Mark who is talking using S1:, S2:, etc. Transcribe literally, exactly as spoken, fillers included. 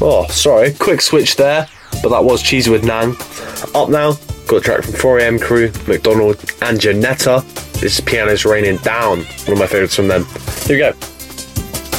S1: Oh, sorry, quick switch there, but that was Cheesy with Nang. Up now, got a track from four a.m. Crew, McDonald and Janetta. This is Piano's Raining Down, one of my favourites from them. Here we go.